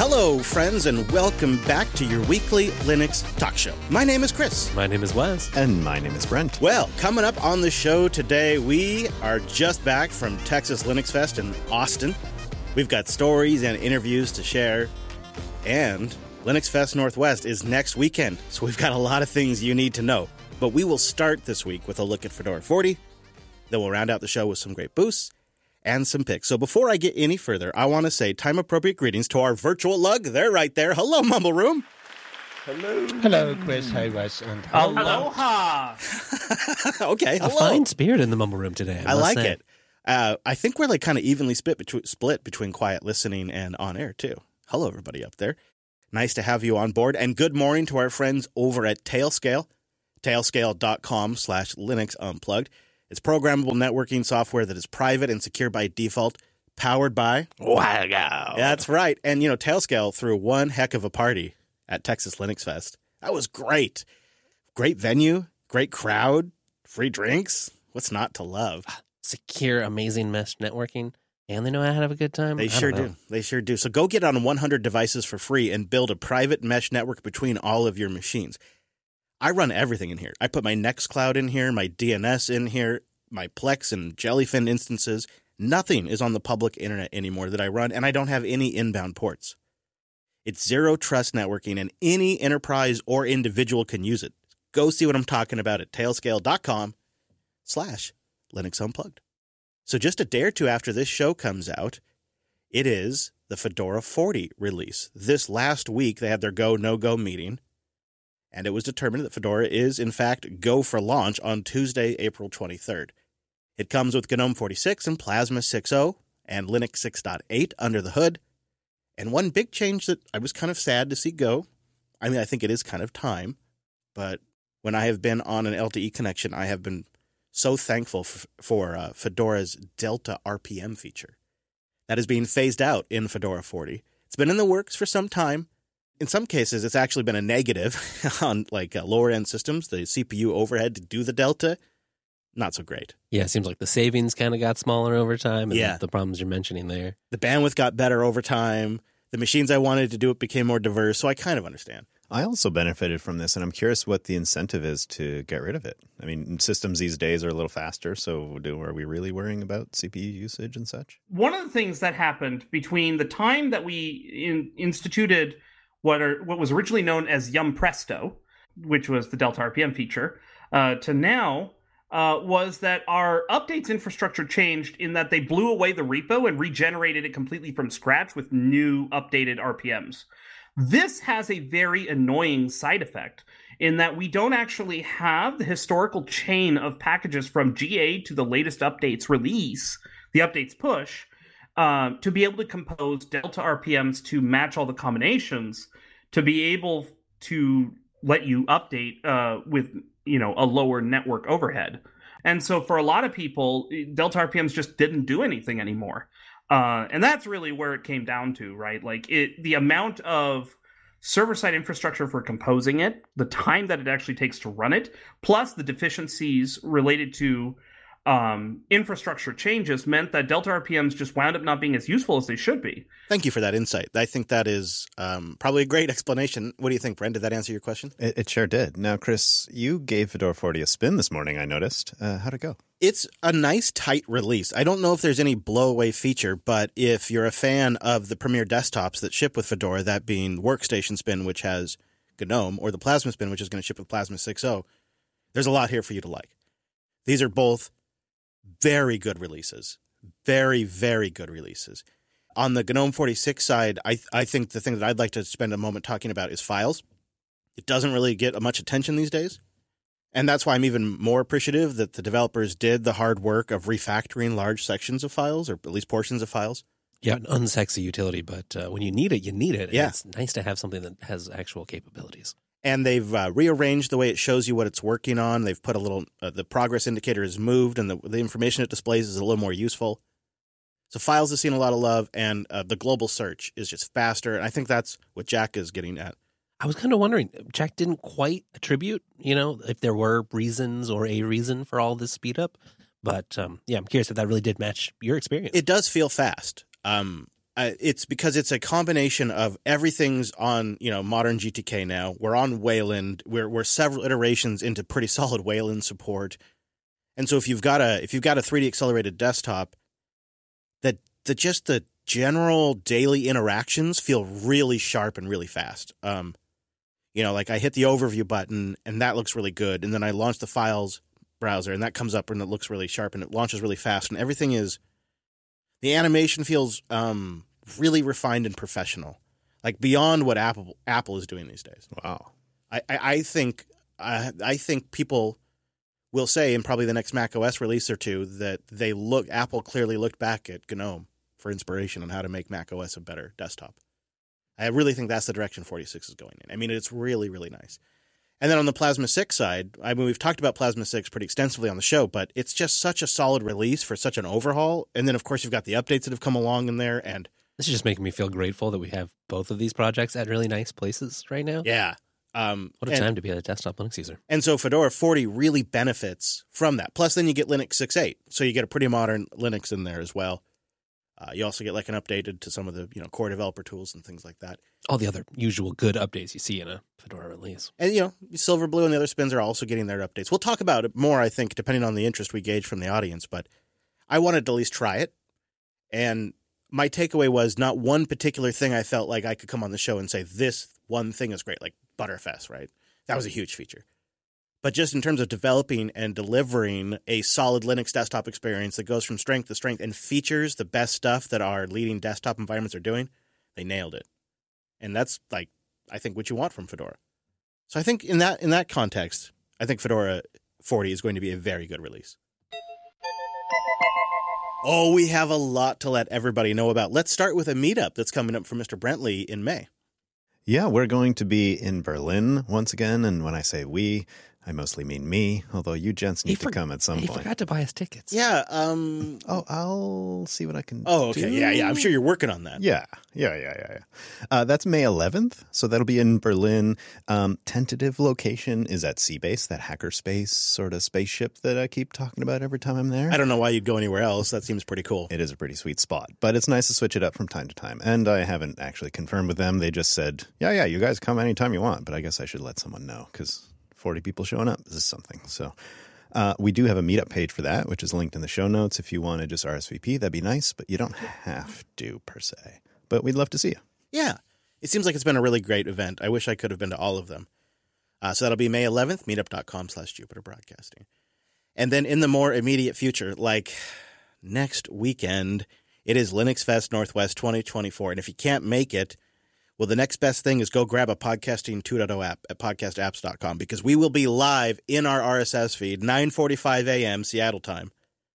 Hello, friends, and welcome back to your weekly Linux talk show. My name is Chris. My name is Wes. And my name is Brent. Well, coming up on the show today, we are just back from Texas Linux Fest in Austin. We've got stories and interviews to share, and Linux Fest Northwest is next weekend, so we've got a lot of things you need to know. But we will start this week with a look at Fedora 40, then we'll round out the show with some great boosts and some picks. So before I get any further, I want to say time-appropriate greetings to our virtual lug. They're right there. Hello, Mumble Room. Hello. Hello, Chris. Hey, Wes. And Aloha. Okay, A hello. fine spirit in the Mumble Room today. I like say. it. I think we're like kind of evenly split between quiet listening and on air, too. Hello, everybody up there. Nice to have you on board. And good morning to our friends over at Tailscale, tailscale.com/Linux Unplugged. It's programmable networking software that is private and secure by default, powered by Wow. That's right. And, you know, Tailscale threw one heck of a party at Texas Linux Fest. That was great. Great venue, great crowd, free drinks. What's not to love? Secure, amazing mesh networking, and they know how to have a good time. They sure do. They sure do. So go get on 100 devices for free and build a private mesh network between all of your machines. I run everything in here. I put my Nextcloud in here, my DNS in here, my Plex and Jellyfin instances. Nothing is on the public internet anymore that I run, and I don't have any inbound ports. It's zero trust networking, and any enterprise or individual can use it. Go see what I'm talking about at tailscale.com/Linux Unplugged. So just a day or two after this show comes out, it is the Fedora 40 release. This last week, they had their go, no-go meeting, and it was determined that Fedora is, in fact, go for launch on Tuesday, April 23rd. It comes with GNOME 46 and Plasma 6.0 and Linux 6.8 under the hood. And one big change that I was kind of sad to see go, I mean, I think it is kind of time, but when I have been on an LTE connection, I have been so thankful for Fedora's Delta RPM feature. That is being phased out in Fedora 40. It's been in the works for some time. In some cases, it's actually been a negative on like lower-end systems. The CPU overhead to do the Delta, not so great. Yeah, it seems like the savings kind of got smaller over time. And Yeah. the problems you're mentioning there. The bandwidth got better over time. The machines I wanted to do it became more diverse, so I kind of understand. I also benefited from this, and I'm curious what the incentive is to get rid of it. I mean, systems these days are a little faster, so are we really worrying about CPU usage and such? One of the things that happened between the time that we instituted what was originally known as Yum Presto, which was the Delta RPM feature, to now was that our updates infrastructure changed in that they blew away the repo and regenerated it completely from scratch with new updated RPMs. This has a very annoying side effect in that we don't actually have the historical chain of packages from GA to the latest updates release, the updates push, to be able to compose Delta RPMs to match all the combinations, to be able to let you update with a lower network overhead. And so for a lot of people, Delta RPMs just didn't do anything anymore. And that's really where it came down to, right? Like the amount of server-side infrastructure for composing it, the time that it actually takes to run it, plus the deficiencies related to infrastructure changes meant that Delta RPMs just wound up not being as useful as they should be. Thank you for that insight. I think that is probably a great explanation. What do you think, Brent? Did that answer your question? It sure did. Now, Chris, you gave Fedora 40 a spin this morning, I noticed. How'd it go? It's a nice, tight release. I don't know if there's any blow-away feature, but if you're a fan of the premier desktops that ship with Fedora, that being Workstation Spin, which has GNOME, or the Plasma Spin, which is going to ship with Plasma 6.0, there's a lot here for you to like. These are both very good releases. Very, very good releases. On the GNOME 46 side, I think the thing that I'd like to spend a moment talking about is files. It doesn't really get much attention these days. And that's why I'm even more appreciative that the developers did the hard work of refactoring large sections of files, or at least portions of files. Yeah, an unsexy utility, but when you need it, you need it. And Yeah. it's nice to have something that has actual capabilities. And they've rearranged the way it shows you what it's working on. They've put a little, the progress indicator is moved, and the information it displays is a little more useful. So files has seen a lot of love, and the global search is just faster. And I think that's what Jack is getting at. I was kind of wondering, Jack didn't quite attribute, if there were reasons or a reason for all this speed up. But yeah, I'm curious if that really did match your experience. It does feel fast. It's because it's a combination of everything's on, modern GTK now. We're on Wayland. We're several iterations into pretty solid Wayland support. And so if you've got a 3D accelerated desktop, the general daily interactions feel really sharp and really fast. Like I hit the overview button and that looks really good. And then I launch the files browser and that comes up and it looks really sharp and it launches really fast. And the animation feels really refined and professional, like beyond what Apple is doing these days. Wow. I think people will say in probably the next Mac OS release or two that Apple clearly looked back at GNOME for inspiration on how to make Mac OS a better desktop. I really think that's the direction 46 is going in. I mean, it's really, really nice. And then on the Plasma 6 side, I mean, we've talked about Plasma 6 pretty extensively on the show, but it's just such a solid release for such an overhaul. And then, of course, you've got the updates that have come along in there. And this is just making me feel grateful that we have both of these projects at really nice places right now. Yeah. What a time to be a desktop Linux user. And so Fedora 40 really benefits from that. Plus, then you get Linux 6.8. So you get a pretty modern Linux in there as well. You also get like an updated to some of the core developer tools and things like that. All the other usual good updates you see in a Fedora release. And, Silverblue and the other spins are also getting their updates. We'll talk about it more, I think, depending on the interest we gauge from the audience. But I wanted to at least try it. And my takeaway was not one particular thing I felt like I could come on the show and say, this one thing is great, like Butterfest, right? That was a huge feature. But just in terms of developing and delivering a solid Linux desktop experience that goes from strength to strength and features the best stuff that our leading desktop environments are doing, they nailed it. And that's I think what you want from Fedora. So I think in that context, I think Fedora 40 is going to be a very good release. Oh, we have a lot to let everybody know about. Let's start with a meetup that's coming up for Mr. Brentley in May. Yeah, we're going to be in Berlin once again. And when I say we, I mostly mean me, although you gents need to come at some point. He forgot to buy us tickets. Yeah. I'll see what I can do. Oh, okay. Yeah. I'm sure you're working on that. Yeah. That's May 11th. So that'll be in Berlin. Tentative location is at Seabase, that hackerspace sort of spaceship that I keep talking about every time I'm there. I don't know why you'd go anywhere else. That seems pretty cool. It is a pretty sweet spot, but it's nice to switch it up from time to time. And I haven't actually confirmed with them. They just said, yeah, you guys come anytime you want, but I guess I should let someone know because 40 people showing up is something. So we do have a meetup page for that, which is linked in the show notes. If you want to just RSVP, that'd be nice, but you don't have to per se. But we'd love to see you. Yeah. It seems like it's been a really great event. I wish I could have been to all of them. So that'll be May 11th, meetup.com/Jupiter Broadcasting. And then in the more immediate future, like next weekend, it is Linux Fest Northwest 2024. And if you can't make it, well, the next best thing is go grab a Podcasting 2.0 app at podcastapps.com because we will be live in our RSS feed, 9:45 a.m. Seattle time,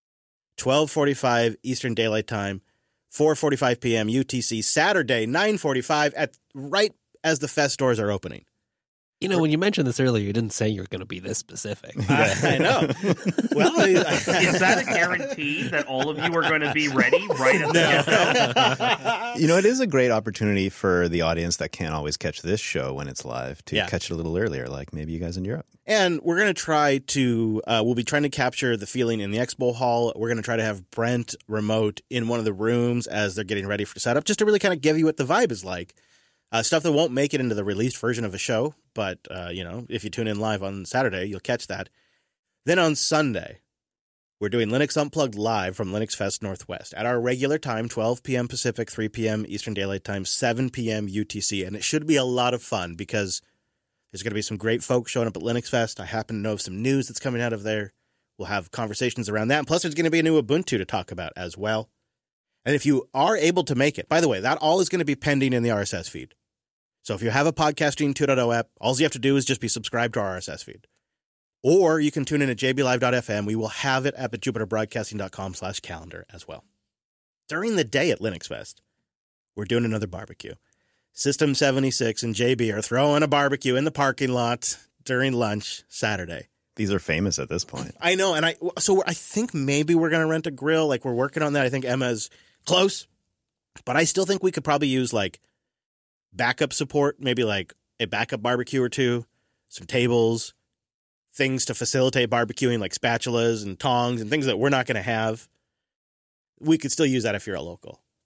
12:45 Eastern Daylight Time, 4:45 p.m. UTC, Saturday, 9:45 right as the Fest doors are opening. When you mentioned this earlier, you didn't say you were going to be this specific. I know. Well, is that a guarantee that all of you are going to be ready right at the get-go? It is a great opportunity for the audience that can't always catch this show when it's live to catch it a little earlier, like maybe you guys in Europe. And we're going to try to we'll be trying to capture the feeling in the Expo Hall. We're going to try to have Brent remote in one of the rooms as they're getting ready for setup, just to really kind of give you what the vibe is like. Stuff that won't make it into the released version of a show, but, if you tune in live on Saturday, you'll catch that. Then on Sunday, we're doing Linux Unplugged live from Linux Fest Northwest at our regular time, 12 p.m. Pacific, 3 p.m. Eastern Daylight Time, 7 p.m. UTC. And it should be a lot of fun because there's going to be some great folks showing up at Linux Fest. I happen to know of some news that's coming out of there. We'll have conversations around that. And plus, there's going to be a new Ubuntu to talk about as well. And if you are able to make it, by the way, that all is going to be pending in the RSS feed. So if you have a Podcasting 2.0 app, all you have to do is just be subscribed to our RSS feed. Or you can tune in at jblive.fm. We will have it at jupiterbroadcasting.com/calendar as well. During the day at Linux Fest, we're doing another barbecue. System 76 and JB are throwing a barbecue in the parking lot during lunch Saturday. These are famous at this point. I know. And I think maybe we're going to rent a grill. Like, we're working on that. I think Emma's close. But I still think we could probably use, like, backup support, maybe like a backup barbecue or two, some tables, things to facilitate barbecuing like spatulas and tongs and things that we're not going to have. We could still use that if you're a local.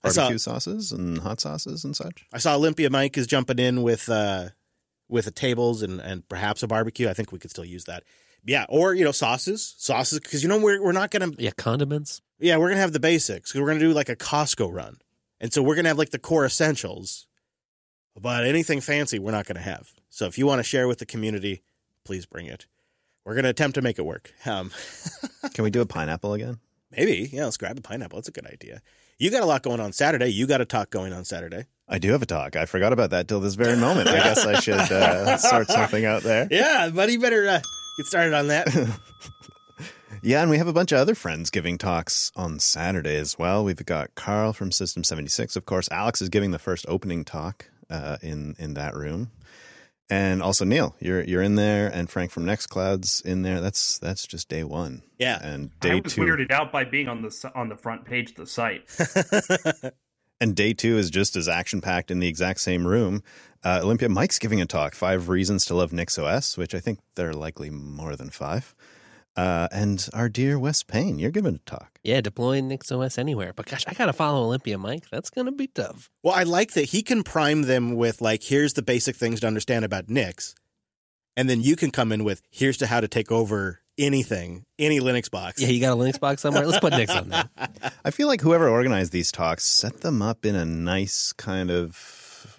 barbecue sauces and hot sauces and such. I saw Olympia Mike is jumping in with the tables and perhaps a barbecue. I think we could still use that. Yeah, or sauces because we're not gonna condiments. Yeah, we're gonna have the basics because we're gonna do like a Costco run, and so we're gonna have like the core essentials. But anything fancy, we're not gonna have. So if you want to share with the community, please bring it. We're gonna attempt to make it work. Can we do a pineapple again? Maybe. Yeah, let's grab a pineapple. That's a good idea. You got a lot going on Saturday. You got a talk going on Saturday. I do have a talk. I forgot about that till this very moment. I guess I should sort something out there. Yeah, buddy, better get started on that. Yeah, and we have a bunch of other friends giving talks on Saturday as well. We've got Carl from System 76, of course. Alex is giving the first opening talk in that room. And also Neil, you're in there, and Frank from Nextcloud's in there. That's just day one. Yeah, and day two. I was weirded out by being on the front page of the site. And day two is just as action packed in the exact same room. Olympia Mike's giving a talk, 5 Reasons to Love NixOS, which I think there are likely more than 5. And our dear Wes Payne, you're giving a talk. Yeah, deploying NixOS anywhere. But gosh, I got to follow Olympia Mike. That's going to be tough. Well, I like that he can prime them with here's the basic things to understand about Nix. And then you can come in with, here's to how to take over anything, any Linux box. Yeah, you got a Linux box somewhere? Let's put Nix on there. I feel like whoever organized these talks set them up in a nice kind of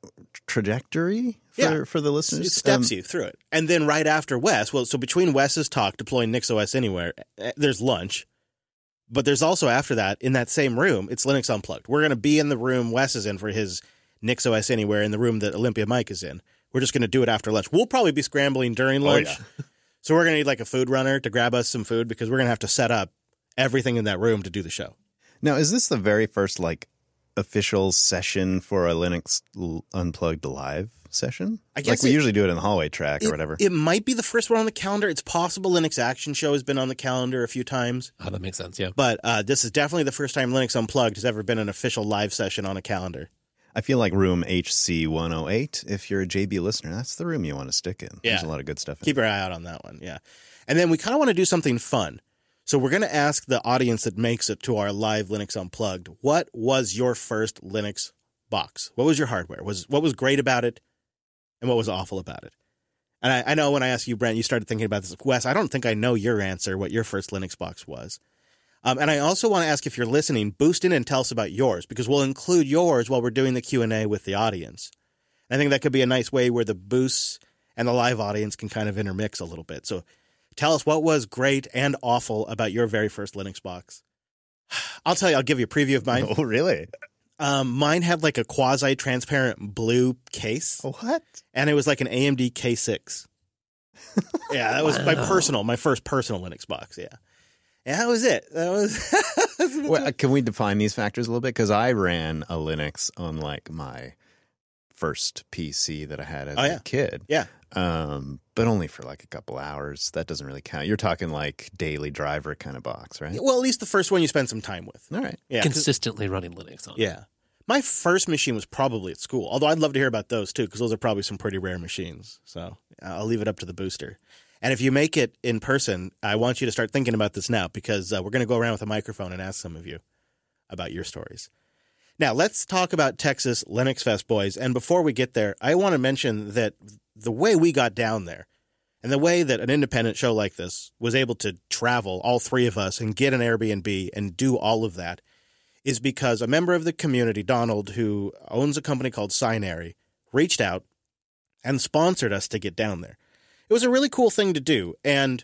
trajectory for the listeners. It steps you through it. And then right after Wes, so between Wes's talk, deploying NixOS Anywhere, there's lunch. But there's also after that, in that same room, it's Linux Unplugged. We're going to be in the room Wes is in for his NixOS Anywhere, in the room that Olympia Mike is in. We're just going to do it after lunch. We'll probably be scrambling during lunch. Oh, yeah. So we're going to need a food runner to grab us some food because we're going to have to set up everything in that room to do the show. Now, is this the very first official session for a Linux Unplugged live session? I guess we usually do it in the hallway track or whatever. It might be the first one on the calendar. It's possible Linux Action Show has been on the calendar a few times. Oh, that makes sense, yeah. But this is definitely the first time Linux Unplugged has ever been an official live session on a calendar. I feel like room HC 108, if you're a JB listener, that's the room you want to stick in. Yeah. There's a lot of good stuff in Keep your eye out on that one, yeah. And then we kind of want to do something fun. So we're going to ask the audience that makes it to our live Linux Unplugged, what was your first Linux box? What was your hardware? What was great about it, and what was awful about it? And I know when I asked you, Brent, you started thinking about this. Wes, I don't think I know your answer, what your first Linux box was. And I also want to ask, if you're listening, boost in and tell us about yours, because we'll include yours while we're doing the Q&A with the audience. I think that could be a nice way where the boosts and the live audience can kind of intermix a little bit. So tell us what was great and awful about your very first Linux box. I'll tell you, I'll give you a preview of mine. Oh, really? Mine had a quasi-transparent blue case. What? And it was an AMD K6. Yeah, that was my first personal Linux box, yeah. Yeah, that was it. That was. Well, can we define these factors a little bit? Because I ran a Linux on my first PC that I had as a kid. Yeah. But only for a couple hours. That doesn't really count. You're talking daily driver kind of box, right? Well, at least the first one you spend some time with. All right. Yeah. Consistently running Linux on it. Yeah. My first machine was probably at school, although I'd love to hear about those too, because those are probably some pretty rare machines. So I'll leave it up to the booster. And if you make it in person, I want you to start thinking about this now, because we're going to go around with a microphone and ask some of you about your stories. Now, let's talk about Texas Linux Fest, boys. And before we get there, I want to mention that the way we got down there and the way that an independent show like this was able to travel, all three of us, and get an Airbnb and do all of that is because a member of the community, Donald, who owns a company called Sinary, reached out and sponsored us to get down there. It was a really cool thing to do, and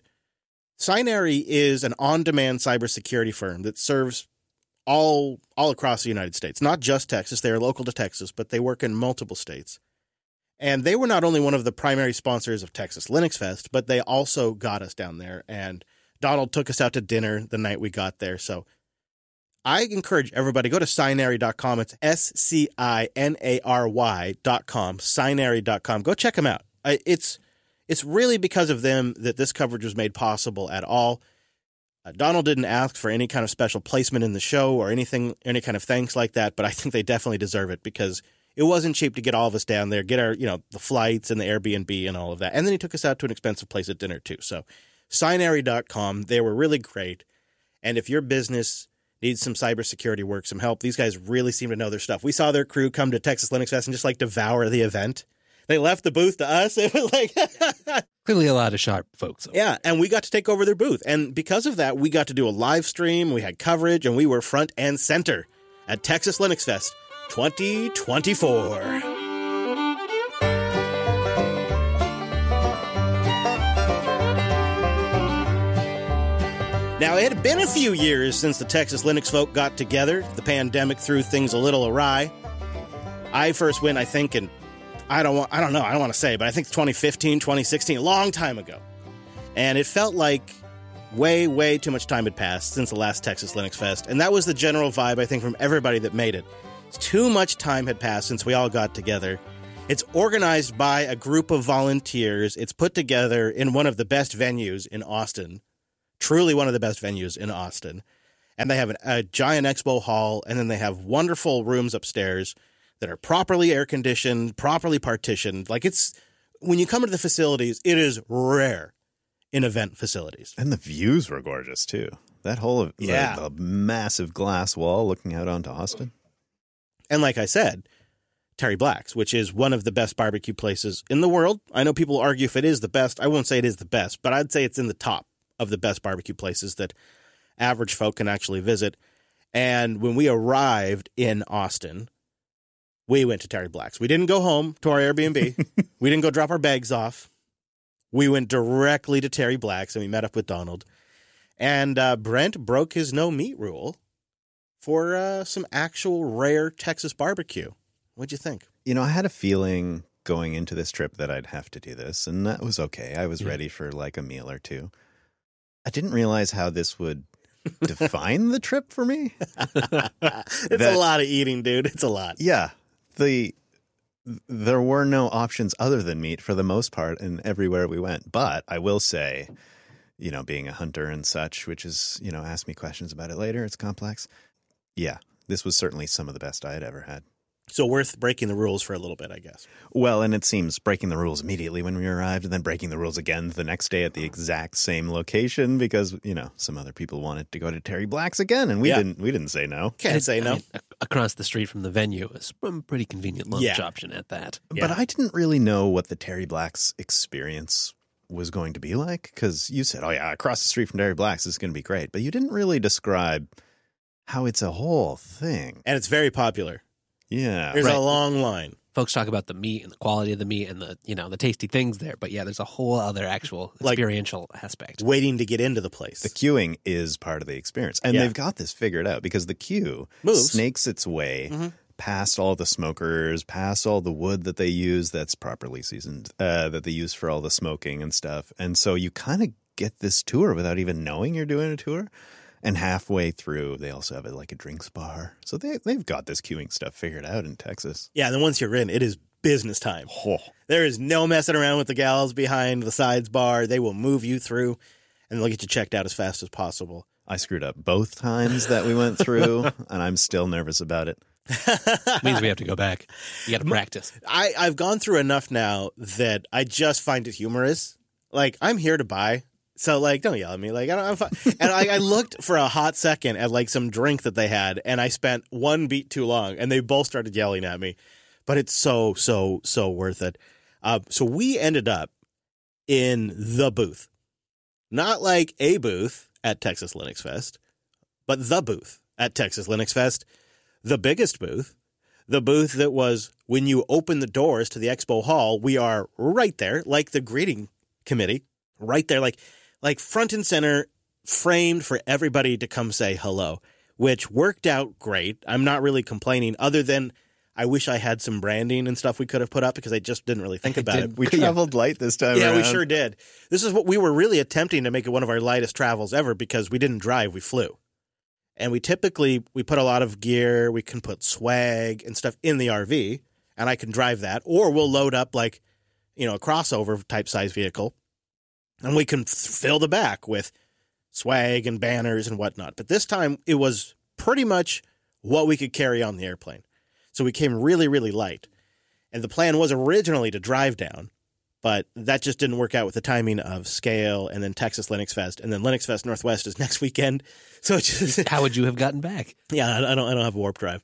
Sinary is an on-demand cybersecurity firm that serves all across the United States, not just Texas. They are local to Texas, but they work in multiple states. And they were not only one of the primary sponsors of Texas Linux Fest, but they also got us down there, and Donald took us out to dinner the night we got there. So I encourage everybody, go to Sinary.com. It's SCINARY.com, Sinary.com. Go check them out. It's really because of them that this coverage was made possible at all. Donald didn't ask for any kind of special placement in the show or any kind of thanks like that, but I think they definitely deserve it, because it wasn't cheap to get all of us down there, get our, the flights and the Airbnb and all of that. And then he took us out to an expensive place at dinner too. So Sinary.com, they were really great. And if your business needs some cybersecurity work, some help. These guys really seem to know their stuff. We saw their crew come to Texas Linux Fest and just like devour the event. They left the booth to us. It was like Clearly a lot of sharp folks. yeah, and we got to take over their booth. And because of that, we got to do a live stream. We had coverage, and we were front and center at Texas Linux Fest 2024. Now, it had been a few years since the Texas Linux folk got together. The pandemic threw things a little awry. I first went, I think, in, I don't want to say, but I think 2015, 2016, a long time ago. And it felt like way, way too much time had passed since the last Texas Linux Fest. And that was the general vibe, I think, from everybody that made it. Too much time had passed since we all got together. It's organized by a group of volunteers. It's put together in one of the best venues in Austin. Truly one of the best venues in Austin. And they have a giant expo hall, and then they have wonderful rooms upstairs that are properly air-conditioned, properly partitioned. Like, it's, when you come into the facilities, it is rare in event facilities. And the views were gorgeous, too. That whole the massive glass wall looking out onto Austin. And like I said, Terry Black's, which is one of the best barbecue places in the world. I know people argue if it is the best. I won't say it is the best, but I'd say it's in the top of the best barbecue places that average folk can actually visit. And when we arrived in Austin, we went to Terry Black's. We didn't go home to our Airbnb. We didn't go drop our bags off. We went directly to Terry Black's, and we met up with Donald. And Brent broke his no meat rule for some actual rare Texas barbecue. What'd you think? You know, I had a feeling going into this trip that I'd have to do this, and that was okay. I was ready for like a meal or two. I didn't realize how this would define the trip for me. It's a lot of eating, dude. It's a lot. Yeah. There were no options other than meat for the most part and everywhere we went. But I will say, you know, being a hunter and such, which is, you know, ask me questions about it later. It's complex. Yeah, this was certainly some of the best I had ever had. So worth breaking the rules for a little bit, I guess. Well, and it seems breaking the rules immediately when we arrived and then breaking the rules again the next day at the exact same location because, you know, some other people wanted to go to Terry Black's again and we didn't say no. Can't say no. I mean, across the street from the venue is a pretty convenient lunch option at that. Yeah. But I didn't really know what the Terry Black's experience was going to be like because you said, oh yeah, across the street from Terry Black's is going to be great. But you didn't really describe how it's a whole thing. And it's very popular. Yeah. There's a long line. Folks talk about the meat and the quality of the meat and the, you know, the tasty things there. But yeah, there's a whole other actual experiential aspect. Waiting to get into the place. The queuing is part of the experience. And they've got this figured out because the queue snakes its way past all the smokers, past all the wood that they use that's properly seasoned, that they use for all the smoking and stuff. And so you kind of get this tour without even knowing you're doing a tour. And halfway through, they also have like a drinks bar. So they've got this queuing stuff figured out in Texas. Yeah, and then once you're in, it is business time. Oh. There is no messing around with the gals behind the sides bar. They will move you through, and they'll get you checked out as fast as possible. I screwed up both times that we went through, and I'm still nervous about it. Means we have to go back. You got to practice. I've gone through enough now that I just find it humorous. Like, I'm here to buy. So, like, don't yell at me. Like, I'm fine. And I looked for a hot second at, like, some drink that they had, and I spent one beat too long, and they both started yelling at me. But it's so worth it. So we ended up in the booth. Not like a booth at Texas Linux Fest, but the booth at Texas Linux Fest. The biggest booth. The booth that was, when you open the doors to the expo hall, we are right there, like the greeting committee. Right there, like front and center, framed for everybody to come say hello, which worked out great. I'm not really complaining, other than I wish I had some branding and stuff we could have put up because I just didn't really think about it. We traveled light this time around. Yeah, we sure did. This is what we were really attempting to make it one of our lightest travels ever because we didn't drive, we flew. And we put a lot of gear, we can put swag and stuff in the RV, and I can drive that. Or we'll load up like, you know, a crossover type size vehicle. And we can fill the back with swag and banners and whatnot. But this time, it was pretty much what we could carry on the airplane. So we came really, really light. And the plan was originally to drive down But that just didn't work out with the timing of Scale and then Texas Linux Fest. And then Linux Fest Northwest is next weekend. So it's just, How would you have gotten back? yeah, I don't have a warp drive.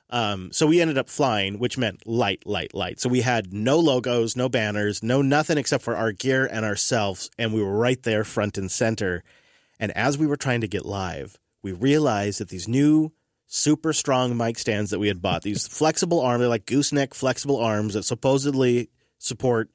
So we ended up flying, which meant light. So we had no logos, no banners, no nothing except for our gear and ourselves. And we were right there front and center. And as we were trying to get live, we realized that these new super strong mic stands that we had bought, these flexible arms, they're like gooseneck flexible arms that supposedly support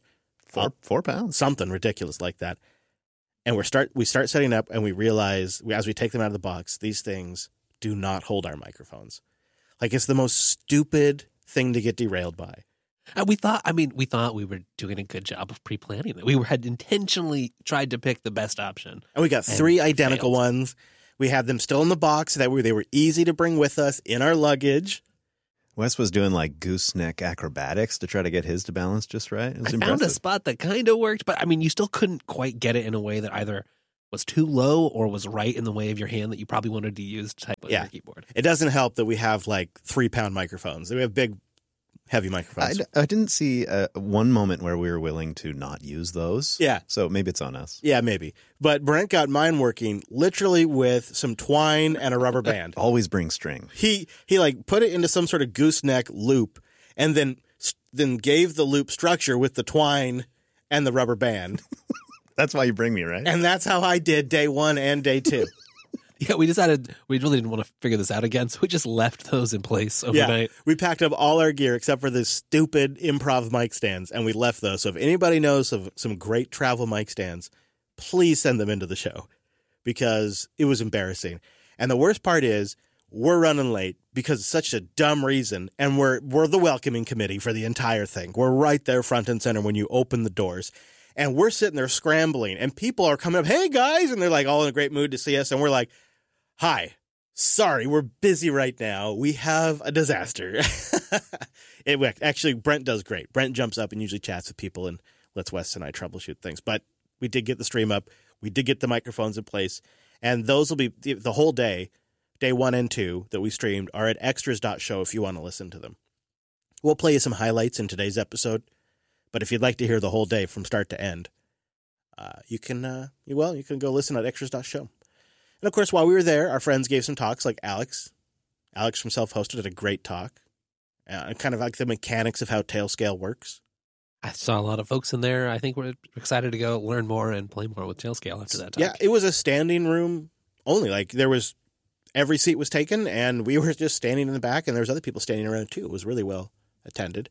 4 pounds. something ridiculous like that. And we start setting up, and we realize as we take them out of the box, these things do not hold our microphones. Like, it's the most stupid thing to get derailed by. We thought we were doing a good job of pre-planning it. We had intentionally tried to pick the best option. And we got 3 identical failed. ones. We had them still in the box. They were easy to bring with us in our luggage. Wes was doing like gooseneck acrobatics to try to get his to balance just right. It was I impressive. found a spot that kind of worked, but I mean, you still couldn't quite get it in a way that either was too low or was right in the way of your hand that you probably wanted to use to type on your keyboard. It doesn't help that we have like 3-pound microphones. We have big, heavy microphones. I didn't see one moment where we were willing to not use those. Yeah. So maybe it's on us. Yeah, maybe. But Brent got mine working literally with some twine and a rubber band. Always bring string. He like put it into some sort of gooseneck loop and then gave the loop structure with the twine and the rubber band. That's why you bring me, right? And that's how I did day 1 and day 2. Yeah, we decided we really didn't want to figure this out again, so we just left those in place overnight. Yeah, we packed up all our gear except for the stupid improv mic stands, and we left those. So if anybody knows of some great travel mic stands, please send them into the show because it was embarrassing. And the worst part is we're running late because it's such a dumb reason, and we're the welcoming committee for the entire thing. We're right there front and center when you open the doors. And we're sitting there scrambling, and people are coming up, hey, guys, and they're like all in a great mood to see us, and we're like, hi, sorry, we're busy right now. We have a disaster. Actually, Brent does great. Brent jumps up and usually chats with people and lets Wes and I troubleshoot things. But we did get the stream up. We did get the microphones in place. And those will be the whole day 1 and 2 that we streamed are at extras.show if you want to listen to them. We'll play you some highlights in today's episode. But if you'd like to hear the whole day from start to end, you can go listen at extras.show. And of course, while we were there, our friends gave some talks like Alex. Alex from Self-Hosted did a great talk. Kind of like the mechanics of how Tailscale works. I saw a lot of folks in there. I think we're excited to go learn more and play more with Tailscale after that talk. Yeah, it was a standing room only. Like every seat was taken and we were just standing in the back and there was other people standing around too. It was really well attended.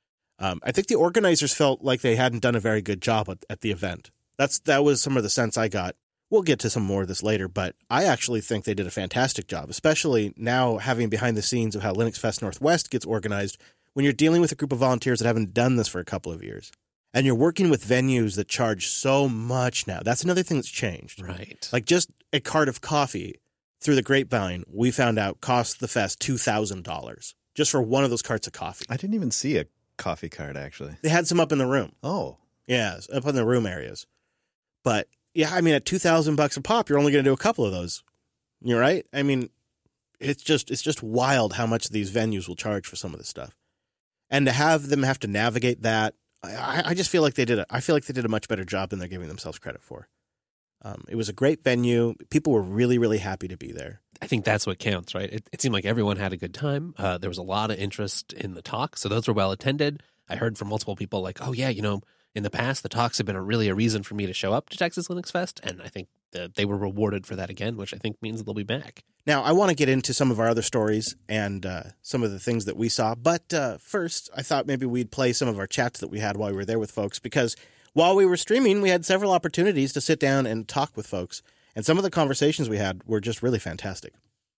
I think the organizers felt like they hadn't done a very good job at the event. That was some of the sense I got. We'll get to some more of this later, but I actually think they did a fantastic job, especially now having behind the scenes of how Linux Fest Northwest gets organized when you're dealing with a group of volunteers that haven't done this for a couple of years. And you're working with venues that charge so much now. That's another thing that's changed. Right. Like just a cart of coffee through the grapevine, we found out cost the fest $2,000 just for one of those carts of coffee. I didn't even see a coffee cart, actually. They had some up in the room. Oh. Yeah, up in the room areas. But yeah, I mean, at $2,000 a pop, you're only going to do a couple of those. You're right. I mean, it's just wild how much these venues will charge for some of this stuff, and to have them have to navigate that, I just feel like they did a much better job than they're giving themselves credit for. It was a great venue. People were really, really happy to be there. I think that's what counts, right? It seemed like everyone had a good time. There was a lot of interest in the talk, so those were well attended. I heard from multiple people like, oh yeah, in the past, the talks have been a reason for me to show up to Texas Linux Fest, and I think that they were rewarded for that again, which I think means they'll be back. Now, I want to get into some of our other stories and some of the things that we saw, but first, I thought maybe we'd play some of our chats that we had while we were there with folks, because while we were streaming, we had several opportunities to sit down and talk with folks, and some of the conversations we had were just really fantastic.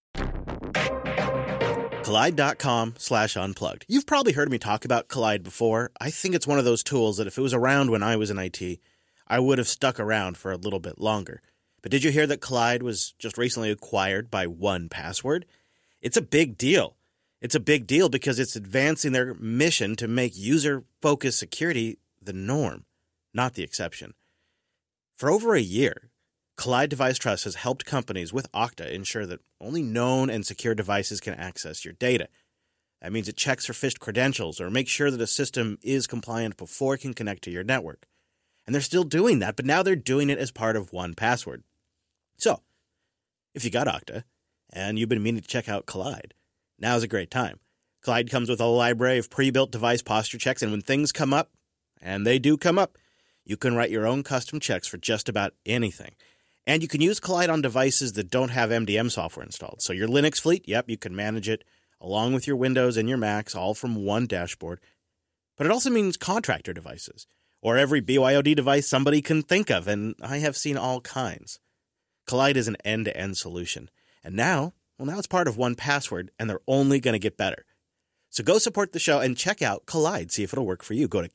Kolide.com/unplugged. You've probably heard me talk about Kolide before. I think it's one of those tools that if it was around when I was in IT, I would have stuck around for a little bit longer. But did you hear that Kolide was just recently acquired by 1Password? It's a big deal. It's a big deal because it's advancing their mission to make user-focused security the norm, not the exception. For over a year, Kolide Device Trust has helped companies with Okta ensure that only known and secure devices can access your data. That means it checks for phished credentials or makes sure that a system is compliant before it can connect to your network. And they're still doing that, but now they're doing it as part of 1Password. So, if you got Okta and you've been meaning to check out Kolide, now's a great time. Kolide comes with a library of pre-built device posture checks, and when things come up, and they do come up, you can write your own custom checks for just about anything. And you can use Kolide on devices that don't have MDM software installed. So your Linux fleet, yep, you can manage it along with your Windows and your Macs, all from one dashboard. But it also means contractor devices, or every BYOD device somebody can think of, and I have seen all kinds. Kolide is an end-to-end solution. And now it's part of 1Password, and they're only going to get better. So go support the show and check out Kolide, see if it'll work for you. Go to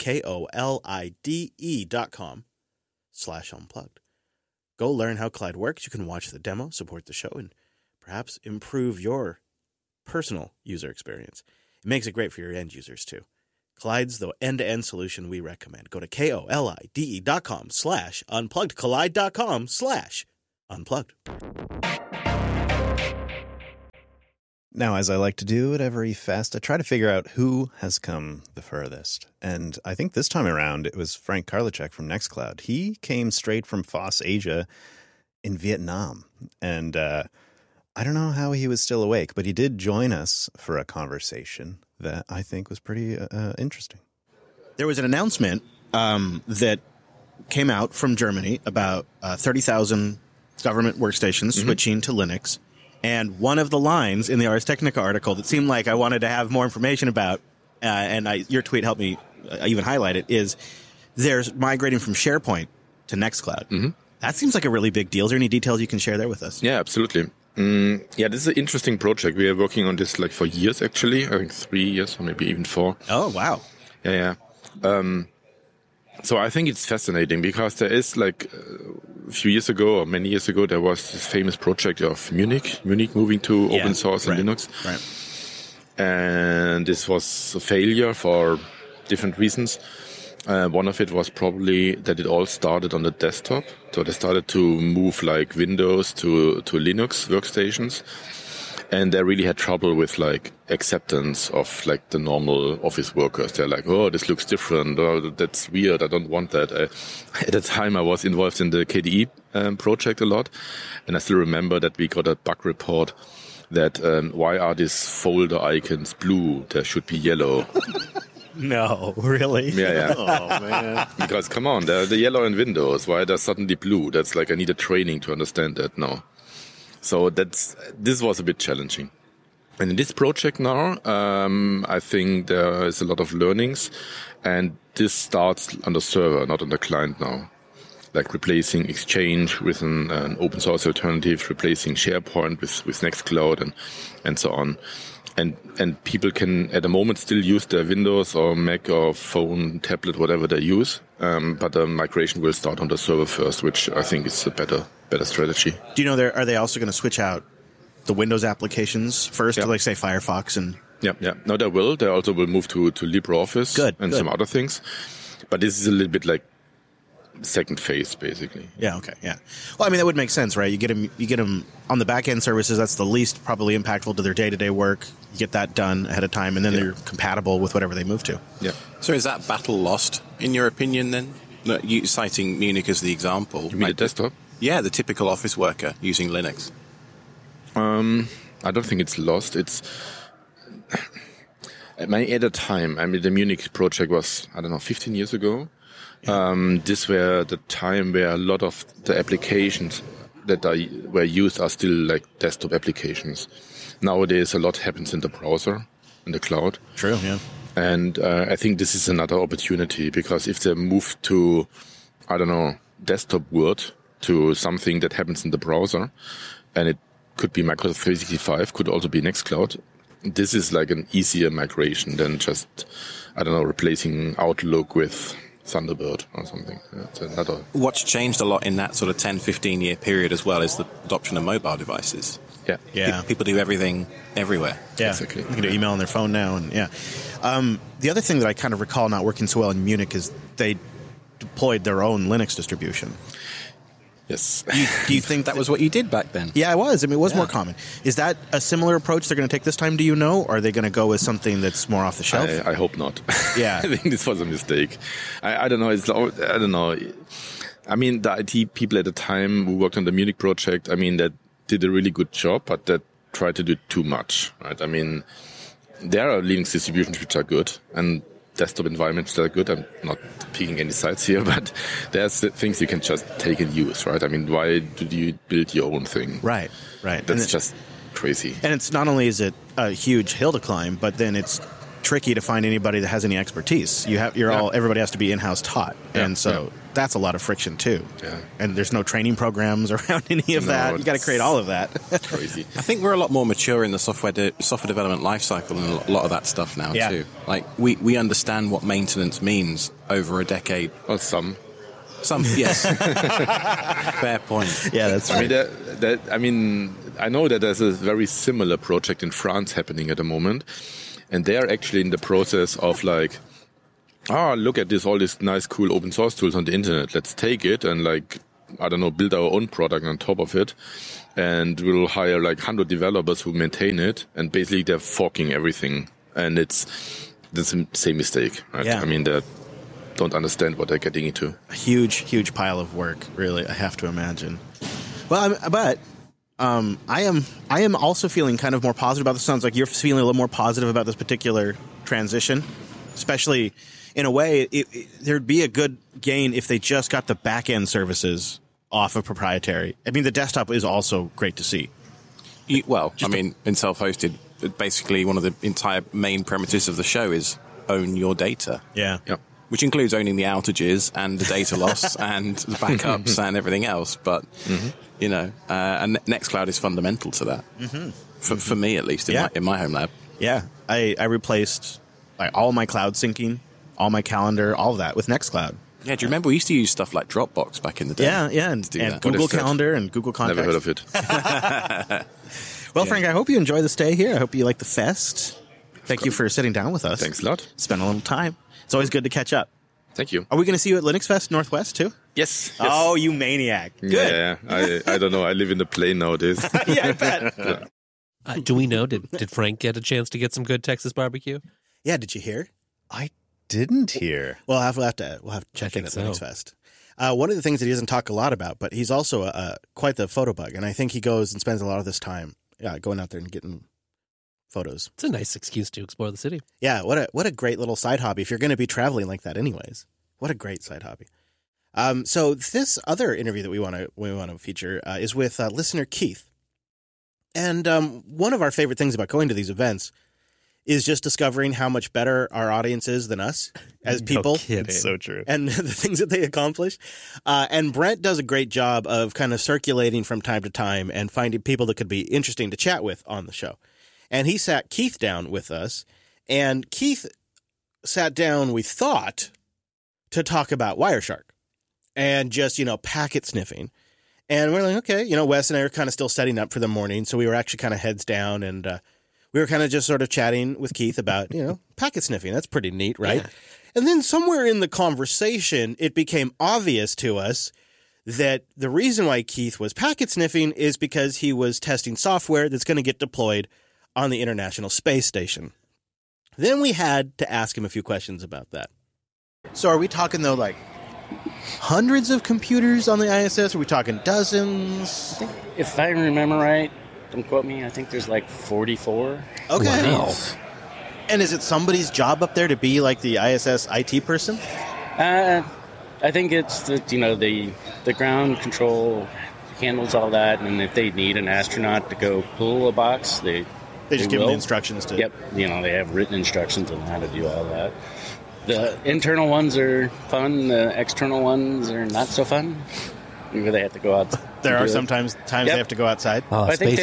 KOLIDE.com/unplugged. Go learn how Kolide works. You can watch the demo, support the show, and perhaps improve your personal user experience. It makes it great for your end users, too. Kolide's the end-to-end solution we recommend. Go to KOLIDE.com/unplugged, Kolide.com/unplugged. Now, as I like to do at every fest, I try to figure out who has come the furthest. And I think this time around, it was Frank Karlachek from Nextcloud. He came straight from FOSS Asia in Vietnam. And I don't know how he was still awake, but he did join us for a conversation that I think was pretty interesting. There was an announcement that came out from Germany about 30,000 government workstations switching to Linux. And one of the lines in the Ars Technica article that seemed like I wanted to have more information about, your tweet helped me even highlight it, is there's migrating from SharePoint to Nextcloud. Mm-hmm. That seems like a really big deal. Is there any details you can share there with us? Yeah, absolutely. This is an interesting project. We are working on this for years, actually. I think 3 years or maybe even 4. Oh, wow. Yeah. So I think it's fascinating because there is a few years ago or many years ago, there was this famous project of Munich moving to open source and Linux. Right. And this was a failure for different reasons. One of it was probably that it all started on the desktop. So they started to move Windows to Linux workstations. And they really had trouble with acceptance of the normal office workers. They're like, oh, this looks different. Oh, that's weird. I don't want that. At the time, I was involved in the KDE project a lot. And I still remember that we got a bug report that why are these folder icons blue? They should be yellow. No, really? Yeah. Oh, man. Because come on, they're the yellow in Windows. Why are they suddenly blue? That's I need a training to understand that now. So this was a bit challenging. And in this project now, I think there is a lot of learnings, and this starts on the server, not on the client now. Replacing Exchange with an open source alternative, replacing SharePoint with Nextcloud and so on. And people can at the moment still use their Windows or Mac or phone, tablet, whatever they use. But the migration will start on the server first, which I think is a better strategy. Do you know, are they also going to switch out the Windows applications first, to say Firefox and... Yeah. No, they will. They also will move to LibreOffice and some other things. But this is a little bit second phase, basically. Yeah, okay, yeah. Well, that would make sense, right? You get them on the back-end services. That's the least probably impactful to their day-to-day work. You get that done ahead of time, and then they're compatible with whatever they move to. Yeah. So is that battle lost, in your opinion, then? You citing Munich as the example. You mean the desktop? Yeah, the typical office worker using Linux. I don't think it's lost. It's... At the time, the Munich project was, 15 years ago. This were the time where a lot of the applications that were used are still desktop applications. Nowadays, a lot happens in the browser, in the cloud. True, yeah. And I think this is another opportunity because if they move to, desktop Word to something that happens in the browser, and it could be Microsoft 365, could also be Nextcloud, this is an easier migration than just, replacing Outlook with Thunderbird or something. It's another. What's changed a lot in that sort of 10, 15-year period as well is the adoption of mobile devices. Yeah. People do everything everywhere. Yeah, exactly. You can do email on their phone now, and the other thing that I kind of recall not working so well in Munich is they deployed their own Linux distribution. Yes. Do you think That was what you did back then. Yeah, it was. I mean, it was more common. Is that a similar approach they're going to take this time? Do you know? Or are they going to go with something that's more off the shelf? I hope not. Yeah. I think this was a mistake. I don't know. I don't know. I mean, the IT people at the time who worked on the Munich project, I mean, that did a really good job, but that tried to do too much, right? I mean, there are Linux distributions which are good and desktop environments that are good. I'm not picking any sides here, but there's things you can just take and use, right? I mean, why do you build your own thing? Right. That's just crazy. And it's not only is it a huge hill to climb, but then it's tricky to find anybody that has any expertise. Everybody has to be in-house taught, and so that's a lot of friction too. Yeah. And there's no training programs around any of that. You got to create all of that. Crazy. I think we're a lot more mature in the software development lifecycle and a lot of that stuff now too. Like we understand what maintenance means over a decade. Well, some, yes. Fair point. Yeah, that's right. I mean, I know that there's a very similar project in France happening at the moment, and they are actually in the process of like, look at all these nice, cool open source tools on the internet. Let's take it and build our own product on top of it. And we'll hire 100 developers who maintain it. And basically they're forking everything. And it's the same mistake, right? Yeah. I mean, they don't understand what they're getting into. A huge pile of work, really, I have to imagine. Well, I am also feeling kind of more positive about this. Sounds like you're feeling a little more positive about this particular transition, especially in a way. There'd be a good gain if they just got the back-end services off of proprietary. I mean, the desktop is also great to see. In self-hosted, basically one of the entire main premises of the show is own your data. Yeah. Which includes owning the outages and the data loss and the backups and everything else. But, and Nextcloud is fundamental to that. Mm-hmm. For me, at least, in my home lab. Yeah. I replaced all my cloud syncing, all my calendar, all of that with Nextcloud. Yeah, do you remember we used to use stuff like Dropbox back in the day? Yeah, and Google Calendar and Google Contacts. Never heard of it. Well, Frank, I hope you enjoy the stay here. I hope you like the fest. Thank you for sitting down with us. Thanks a lot. Spend a little time. It's always good to catch up. Thank you. Are we going to see you at Linux Fest Northwest too? Yes. Oh, you maniac. Good. Yeah, I don't know. I live in the plane nowadays. Yeah, I bet. Do we know, did Frank get a chance to get some good Texas barbecue? Yeah, did you hear? I didn't hear. Well, we'll have to check in at Linux Fest. One of the things that he doesn't talk a lot about, but he's also quite the photo bug, and I think he goes and spends a lot of this time going out there and getting photos. It's a nice excuse to explore the city. Yeah, what a great little side hobby if you're going to be traveling like that anyways. What a great side hobby. So this other interview that we want to feature is with listener Keith. And one of our favorite things about going to these events is just discovering how much better our audience is than us as people. No kidding. It's so true. And the things that they accomplish. And Brent does a great job of kind of circulating from time to time and finding people that could be interesting to chat with on the show. And he sat Keith down with us, and Keith sat down, we thought, to talk about Wireshark and just, packet sniffing. And we're like, okay, Wes and I are kind of still setting up for the morning, so we were actually kind of heads down, and we were kind of just sort of chatting with Keith about, packet sniffing. That's pretty neat, right? Yeah. And then somewhere in the conversation, it became obvious to us that the reason why Keith was packet sniffing is because he was testing software that's going to get deployed on the International Space Station. Then we had to ask him a few questions about that. So are we talking, though, like hundreds of computers on the ISS? Are we talking dozens? I think, if I remember right, don't quote me, I think there's like 44. Okay. Wow. And is it somebody's job up there to be like the ISS IT person? I think it's the ground control handles all that, and if they need an astronaut to go pull a box, they just give them the instructions to. Yep, they have written instructions on how to do all that. The internal ones are fun. The external ones are not so fun. Where they have to go out. There are sometimes they have to go outside. I think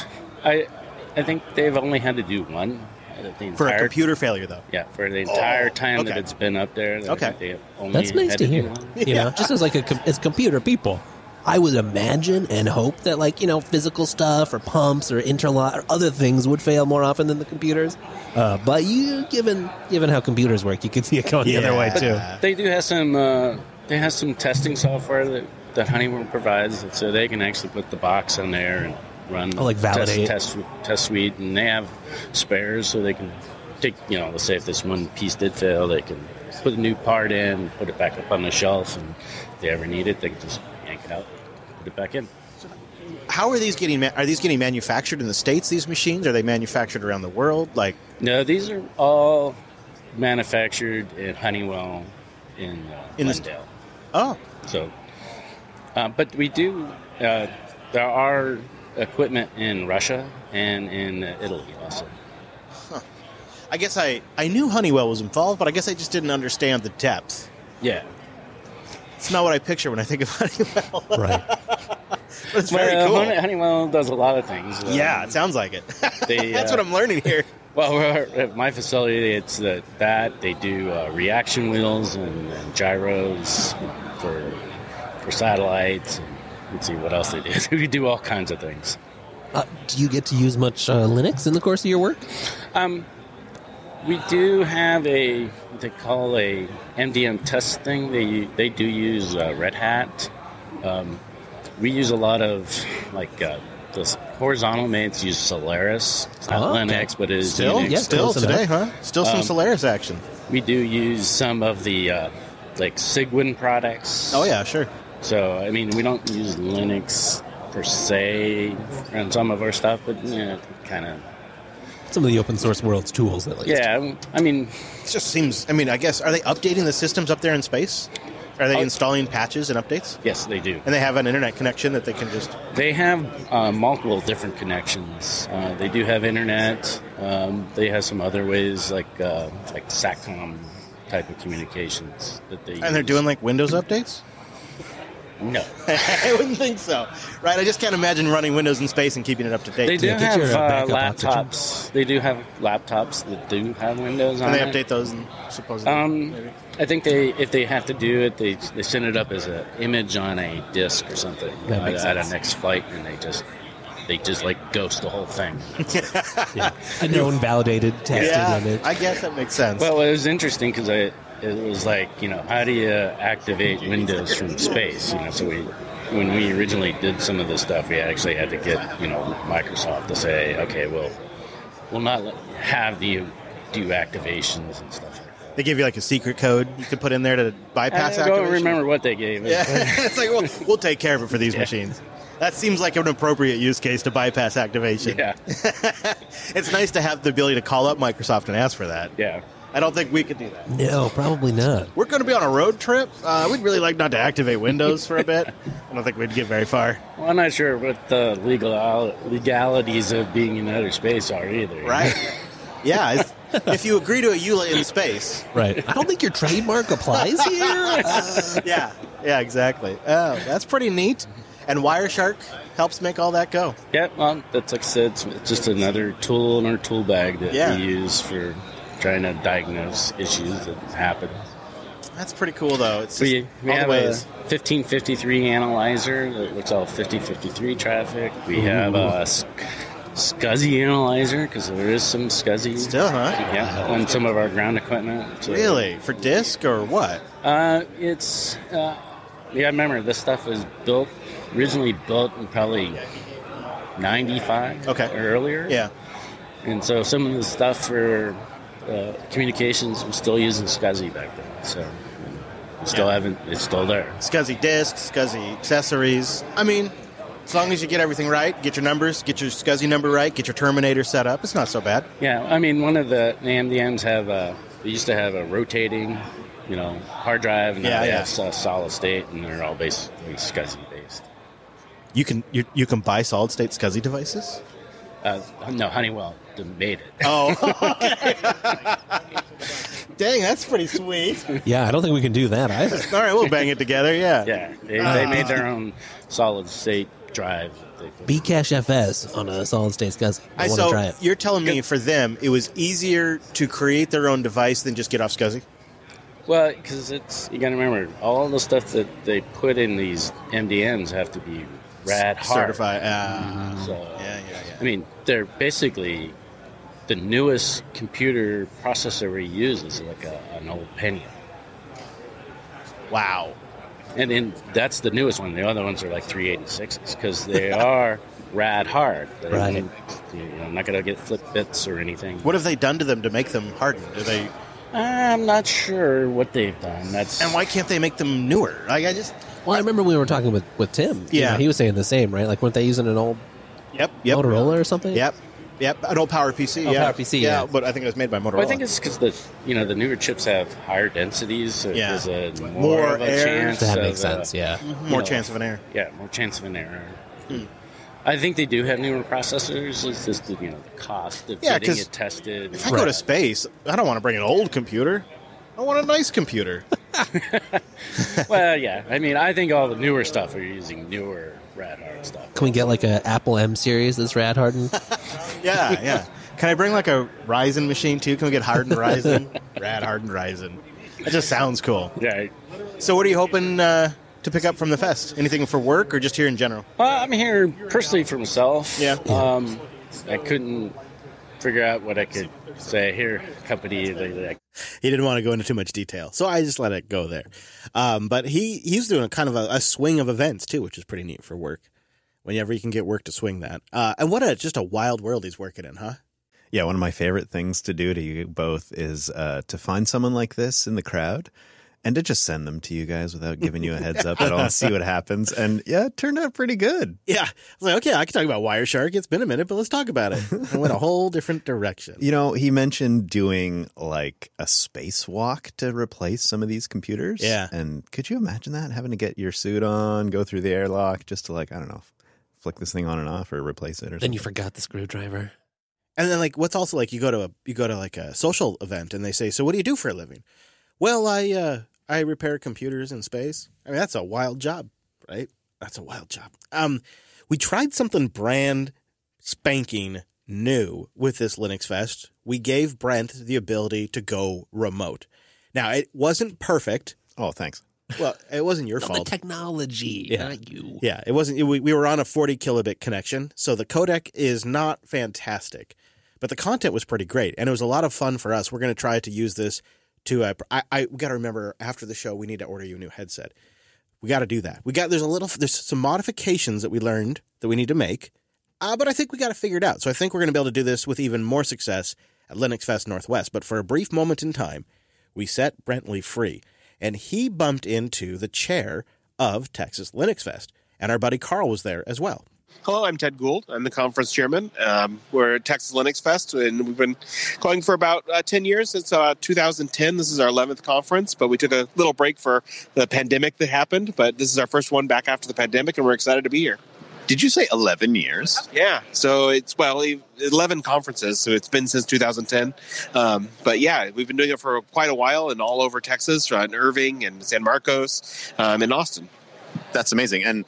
they've only had to do one. For a computer failure, though. Yeah, for the entire time that it's been up there. Okay. That's nice to hear. Just as as computer people, I would imagine and hope that physical stuff or pumps or interlock or other things would fail more often than the computers. But given how computers work, you could see it going the other way too. They do have some They have some testing software that Honeywell provides, so they can actually put the box in there and run validate test suite, and they have spares so they can take, let's say if this one piece did fail, they can put a new part in, put it back up on the shelf, and if they ever need it, they can just yank it out, put it back in. How are these getting manufactured in the States, these machines? Are they manufactured around the world? No, these are all manufactured in Honeywell in Glendale. So, but we do, there are equipment in Russia and in Italy also. I guess I knew Honeywell was involved, but I guess I just didn't understand the depth. Yeah. It's not what I picture when I think of Honeywell. Right. But it's very cool. Honeywell does a lot of things. Yeah, it sounds like it. They, That's what I'm learning here. Well, at my facility, it's that they do reaction wheels and gyros for satellites. And let's see what else they do. We do all kinds of things. Do you get to use much Linux in the course of your work? We do have what they call a MDM test thing. They do use Red Hat. We use a lot of the horizontal mates use Solaris. It's not Linux, but it is still Unix. Still today, huh? Still some Solaris action. We do use some of the Cygwin products. Oh yeah, sure. So I mean, we don't use Linux per se on some of our stuff, but kind of. Some of the open source world's tools, at least. Yeah, I mean... It just seems... I guess, are they updating the systems up there in space? Are they installing patches and updates? Yes, they do. And they have an internet connection that they can just... They have multiple different connections. They do have internet. They have some other ways, like SATCOM type of communications that they use. And they're doing, Windows updates? No. I wouldn't think so. Right? I just can't imagine running Windows in space and keeping it up to date. They do have laptops. They do have laptops that do have Windows on it. And they update those, supposedly? I think if they have to do it, they send it up as an image on a disk or something at a next flight, and they just ghost the whole thing. Yeah. A known, validated, tested image. I guess that makes sense. Well, it was interesting because it was how do you activate Windows from space? So when we originally did some of this stuff, we actually had to get Microsoft to say, okay, we'll not have you do activations and stuff like that. They give you a secret code you could put in there to bypass activation? I don't remember what they gave us. Yeah. It's we'll take care of it for these machines. That seems like an appropriate use case to bypass activation. Yeah. It's nice to have the ability to call up Microsoft and ask for that. Yeah. I don't think we could do that. No, probably not. We're going to be on a road trip. We'd really like not to activate Windows for a bit. I don't think we'd get very far. Well, I'm not sure what the legalities of being in outer space are either. Right. Yeah. If you agree to a EULA in space. Right. I don't think your trademark applies here. Yeah, exactly. Oh, that's pretty neat. And Wireshark helps make all that go. Yeah, well, that's like I said, it's just another tool in our tool bag that we use for trying to diagnose issues that happen. That's pretty cool, though. It's we have a 1553 analyzer that looks all 5053 traffic. We have a SCSI analyzer, because there is some SCSI. Still, huh? Yeah, on some of our ground equipment. So, really? For disk or what? It's... I remember this stuff was originally built in probably 95 or earlier. Yeah. And so some of the stuff for communications was still using SCSI back then. So we still haven't, it's still there. SCSI disks, SCSI accessories. I mean, as long as you get everything right, get your numbers, get your SCSI number right, get your terminator set up, it's not so bad. Yeah, I mean, one of the MDMs they used to have a rotating hard drive, and now they have solid state, and they're all basically SCSI based. You can buy solid state SCSI devices? No, Honeywell made it. Oh, okay. Dang, that's pretty sweet. Yeah, I don't think we can do that either. All right, we'll bang it together. Yeah. Yeah, they made their own solid state drive. Bcache FS on a solid state SCSI. I want to try it. You're telling me for them it was easier to create their own device than just get off SCSI? Well, because you got to remember, all the stuff that they put in these MDMs have to be rad hard. Certified. So, yeah. I mean, they're basically the newest computer processor we use is like an old Pentium. Wow. And then that's the newest one. The other ones are like 386s because they are rad hard. Right. You're not going to get flip bits or anything. What have they done to them to make them harden? Do they? I'm not sure what they've done. And why can't they make them newer? Like I just. Well, I remember we were talking with Tim. Yeah. He was saying the same, right? Like, weren't they using an old Motorola or something? Yep, an old PowerPC. PowerPC, yeah. But I think it was made by Motorola. Well, I think it's because the newer chips have higher densities, so there's a more of a air. chance. That makes sense. Yeah, more chance of an error. Yeah, more chance of an error. I think they do have newer processors. It's just the cost of getting it tested. If I go to space, I don't want to bring an old computer. I want a nice computer. Well, yeah. I mean, I think all the newer stuff are using newer rad hard stuff. Can we get like a Apple M series that's rad hardened? Yeah. Can I bring like a Ryzen machine too? Can we get hardened Ryzen? Rad hardened Ryzen. That just sounds cool. Yeah. So what are you hoping to pick up from the fest? Anything for work or just here in general? I'm here personally for myself. Yeah. I couldn't figure out what I could say here. Company. He didn't want to go into too much detail, so I just let it go there. But he's doing a kind of a swing of events too, which is pretty neat for work. Whenever you can get work to swing that. And what just a wild world he's working in, huh? Yeah, one of my favorite things to do to you both is to find someone like this in the crowd and to just send them to you guys without giving you a heads up at all and see what happens. And yeah, it turned out pretty good. Yeah. I was like, okay, I can talk about Wireshark. It's been a minute, but let's talk about it. I went a whole different direction. He mentioned doing like a spacewalk to replace some of these computers. Yeah. And could you imagine that? Having to get your suit on, go through the airlock just to flick this thing on and off or replace it or something. Then you forgot the screwdriver. And then what's also you go to like a social event and they say, so what do you do for a living? Well, I repair computers in space. I mean, that's a wild job, right? That's a wild job. We tried something brand spanking new with this Linux Fest. We gave Brent the ability to go remote. Now, it wasn't perfect. Oh, thanks. Well, it wasn't your fault. The technology, not you. Yeah, it wasn't. We were on a 40 kilobit connection, so the codec is not fantastic, but the content was pretty great, and it was a lot of fun for us. We're going to try to use this to. We got to remember after the show, we need to order you a new headset. We got to do that. There's some modifications that we learned that we need to make, but I think we got to figure it out. So I think we're going to be able to do this with even more success at Linux Fest Northwest. But for a brief moment in time, we set Brentley free. And he bumped into the chair of Texas Linux Fest. And our buddy Carl was there as well. Hello, I'm Ted Gould. I'm the conference chairman. We're at Texas Linux Fest, and we've been going for about 10 years. Since 2010. This is our 11th conference, but we took a little break for the pandemic that happened. But this is our first one back after the pandemic, and we're excited to be here. Did you say 11 years? Yeah. So it's, 11 conferences. So it's been since 2010. But yeah, we've been doing it for quite a while and all over Texas, in Irving and San Marcos, and Austin. That's amazing. And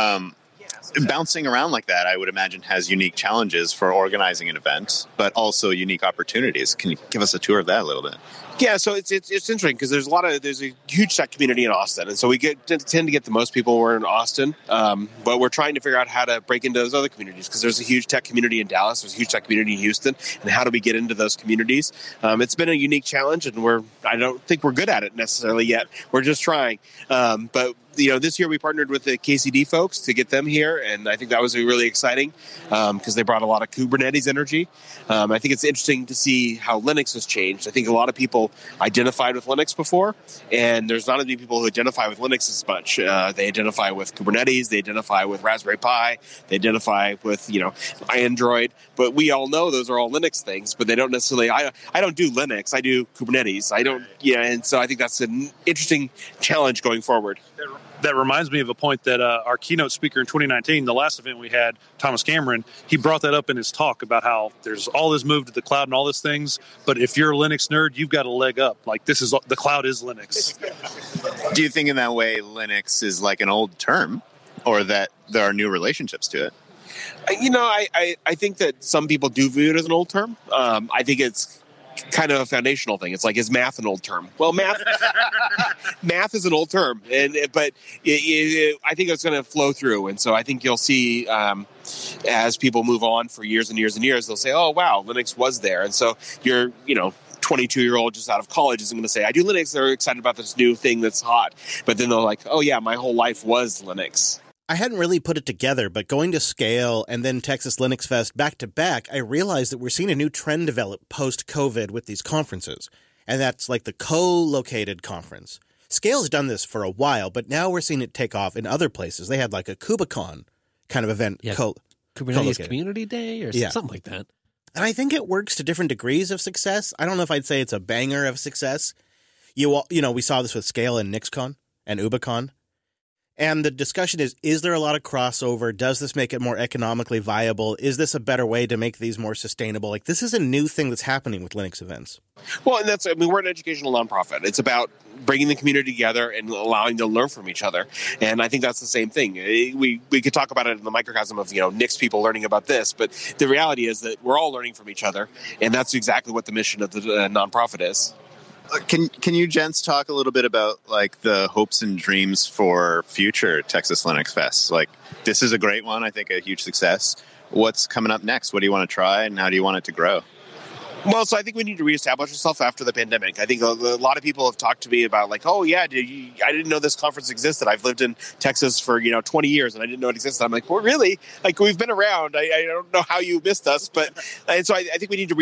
bouncing around like that, I would imagine, has unique challenges for organizing an event, but also unique opportunities. Can you give us a tour of that a little bit? Yeah, so it's interesting because there's a huge tech community in Austin, and so we tend to get the most people who are in Austin, but we're trying to figure out how to break into those other communities because there's a huge tech community in Dallas, there's a huge tech community in Houston, and how do we get into those communities? It's been a unique challenge, and I don't think we're good at it necessarily yet. We're just trying, but this year we partnered with the KCD folks to get them here, and I think that was really exciting because they brought a lot of Kubernetes energy. I think it's interesting to see how Linux has changed. I think a lot of people identified with Linux before, and there's not as many people who identify with Linux as much. They identify with Kubernetes, they identify with Raspberry Pi, they identify with Android, but we all know those are all Linux things, but they don't necessarily. I don't do Linux, I do Kubernetes. And so I think that's an interesting challenge going forward. That reminds me of a point that our keynote speaker in 2019, the last event we had, Thomas Cameron, he brought that up in his talk about how there's all this move to the cloud and all these things, but if you're a Linux nerd, you've got a leg up. Like the cloud is Linux. Do you think in that way Linux is like an old term, or that there are new relationships to it? I think that some people do view it as an old term. I think it's kind of a foundational thing. It's like, is math an old term? Well, math is an old term, but I think it's going to flow through. And so I think you'll see as people move on for years and years and years, they'll say, oh, wow, Linux was there. And so you're, 22-year-old just out of college isn't going to say, I do Linux. They're excited about this new thing that's hot. But then they're like, oh, yeah, my whole life was Linux. I hadn't really put it together, but going to Scale and then Texas Linux Fest back to back, I realized that we're seeing a new trend develop post-COVID with these conferences. And that's like the co-located conference. Scale's done this for a while, but now we're seeing it take off in other places. They had like a KubeCon kind of event. Yeah, Kubernetes Community Day or something like that. And I think it works to different degrees of success. I don't know if I'd say it's a banger of success. You know, we saw this with Scale and NixCon and UbiCon. And the discussion is there a lot of crossover? Does this make it more economically viable? Is this a better way to make these more sustainable? Like, this is a new thing that's happening with Linux events. Well, and we're an educational nonprofit. It's about bringing the community together and allowing them to learn from each other. And I think that's the same thing. We could talk about it in the microcosm of, Nix people learning about this, but the reality is that we're all learning from each other. And that's exactly what the mission of the nonprofit is. Can you gents talk a little bit about like the hopes and dreams for future Texas Linux Fest? Like, this is a great one. I think a huge success. What's coming up next? What do you want to try and how do you want it to grow? Well, so I think we need to reestablish ourselves after the pandemic. I think a lot of people have talked to me about like, oh yeah, I didn't know this conference existed. I've lived in Texas for 20 years and I didn't know it existed. I'm like, well, really? Like, we've been around. I don't know how you missed us, but and so I think we need to